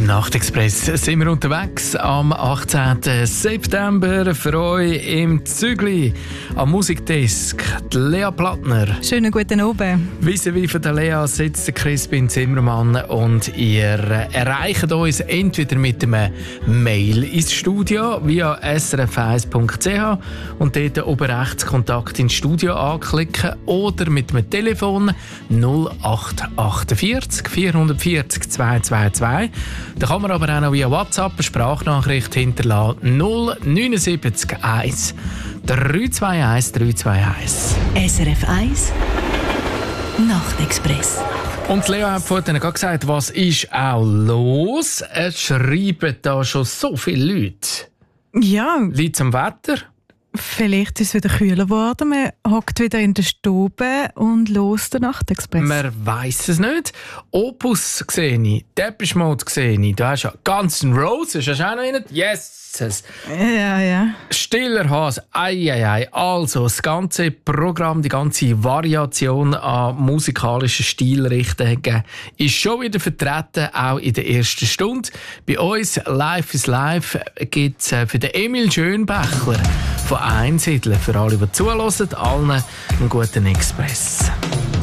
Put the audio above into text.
Im Nachtexpress sind wir unterwegs am 18. September für euch im Zügli am Musikdesk. Die Lea Plattner. Schönen guten Abend. Vis-à-vis von der Lea sitzt der Crispin Zimmermann und ihr erreicht uns entweder mit einem Mail ins Studio via srf1.ch und dort oben rechts Kontakt ins Studio anklicken oder mit einem Telefon 0848 440 222. Da kann man aber auch noch via WhatsApp eine Sprachnachricht hinterlassen. 079 1 321 321. SRF 1 Nachtexpress. Und Leo hat vorhin gerade gesagt, was ist auch los? Es schreiben da schon so viele Leute. Ja, Liegt es am Wetter? vielleicht ist es wieder kühler geworden. Man hockt wieder in der Stube und los den Nachtexpress. Man weiss es nicht. Opus sehe ich, Depeche Mode sehe ich. Du hast ja Guns N' Roses, hast du auch noch einen? Yes! Ja. Stiller Hase, ei. Also, das ganze Programm, die ganze Variation an musikalischen Stilrichtungen ist schon wieder vertreten, auch in der ersten Stunde. Bei uns, Live is Live, gibt es für den Emil Schönbächler von Einsiedler, für alle, die zuhören, allen einen guten Express.